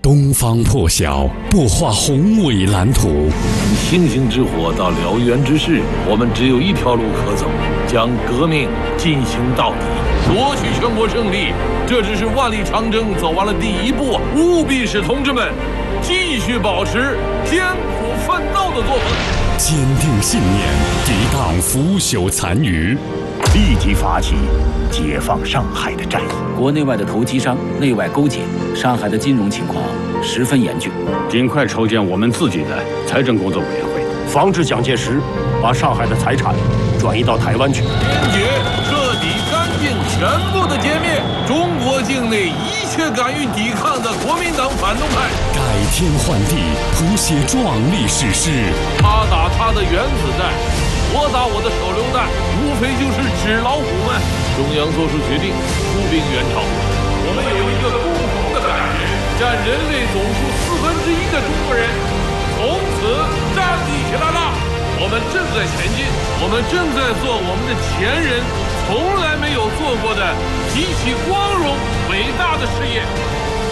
东方破晓，擘画宏伟蓝图。 从星星之火到燎原之势，我们只有一条路可走，将革命进行到底，夺取全国胜利。这只是万里长征走完了第一步，务必使同志们继续保持艰苦奋斗的作风， 坚定信念，抵挡腐朽残余， 立即发起解放上海的战役。 国内外的投机商内外勾结，上海的金融情况十分严峻。 尽快筹建我们自己的财政工作委员会， 防止蒋介石把上海的财产转移到台湾去。 坚决、彻底、干净、全部的歼灭中国境内一切敢于抵抗的国民党反动派， 改天换地，谱写壮丽史诗。 他打他的原子弹，我打我的手榴弹，无非就是纸老虎们。中央做出决定，出兵援朝。我们有一个共同的感觉，占人类总数1/4的中国人从此站立起来了。我们正在前进，我们正在做我们的前人从来没有做过的极其光荣伟大的事业。